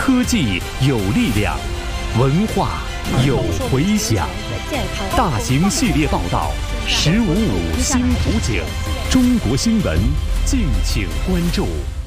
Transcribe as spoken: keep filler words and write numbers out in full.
科技有力量，文化有回响。大型系列报道，十五五新图景，中国新闻，敬请关注。